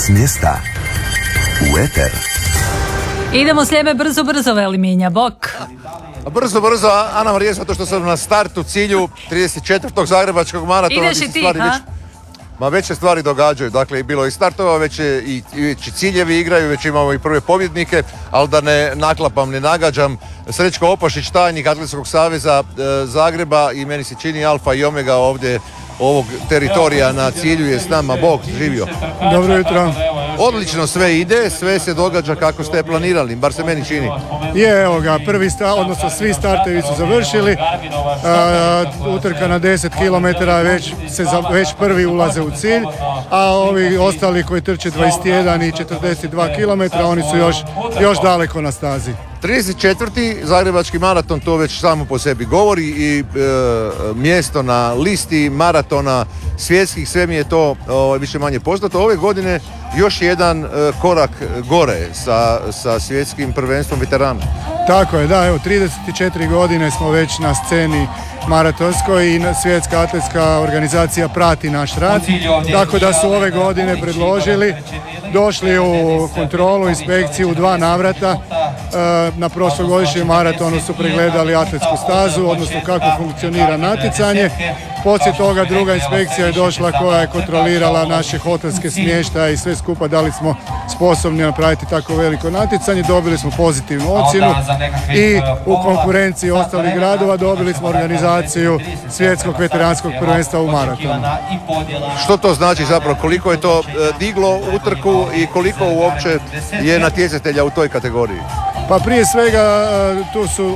S mjesta u eter. Idemo Sljeme, brzo, veli Minja, bok. Brzo, Ana Marija, zato što sam na startu cilju 34. Zagrebačkog maratona. Ideš i ti, ha? Ma već se stvari događaju, dakle bilo je i startova, već i ciljevi igraju, već imamo i prve pobjednike, ali da ne naklapam, ne nagađam. Srećko Opašić, tajnik Atletskog saveza Zagreba i meni se čini alfa i omega ovdje ovog teritorija na cilju je s nama. Bog, živio. Dobro jutro. Odlično sve ide, sve se događa kako ste planirali, bar se meni čini. Je, evo ga, odnosno svi startevi su završili. Utrka na 10 km već prvi ulaze u cilj, a ovi ostali koji trče 21 i 42 km, oni su još daleko na stazi. 34. Zagrebački maraton, to već samo po sebi govori i mjesto na listi maratona svjetskih, sve mi je to više manje poznato. Ove godine još jedan korak gore sa svjetskim prvenstvom veterana. Tako je, da, evo 34 godine smo već na sceni maratonskoj i svjetska atletska organizacija prati naš rad, tako da su ove godine predložili, došli u kontrolu, inspekciju u 2 navrata. Na prošlogodišnjem maratonu su pregledali atletsku stazu, odnosno kako funkcionira natjecanje. Poslije toga druga inspekcija je došla koja je kontrolirala naše hotelske smještaje i sve skupa, da li smo sposobni napraviti tako veliko natjecanje. Dobili smo pozitivnu ocjenu i u konkurenciji ostalih gradova dobili smo organizaciju svjetskog veteranskog prvenstva u maratonu. Što to znači zapravo? Koliko je to diglo utrku i koliko uopće je natjecatelja u toj kategoriji? Pa prije svega tu su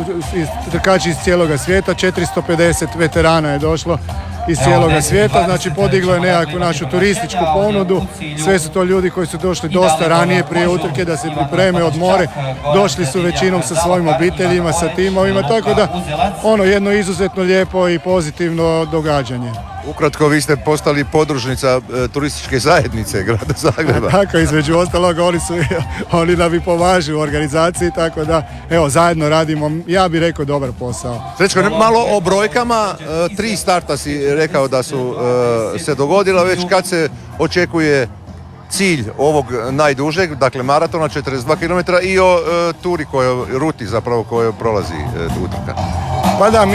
trkači iz cijeloga svijeta, 450 veterana je došlo iz cijeloga svijeta, znači podiglo je nekakvu našu turističku ponudu. Sve su to ljudi koji su došli dosta ranije prije utrke da se pripreme, odmore, došli su većinom sa svojim obiteljima, sa timovima, tako da jedno izuzetno lijepo i pozitivno događanje. Ukratko, vi ste postali podružnica turističke zajednice grada Zagreba. Tako, između ostalog, oni nam i pomažu u organizaciji, tako da, evo, zajedno radimo, ja bih rekao, dobar posao. Srećko, malo o brojkama, 3 starta si rekao da su se dogodila, već kad se očekuje cilj ovog najdužeg, dakle maratona 42 km i o ruti zapravo kojoj prolazi utrka. Pa da,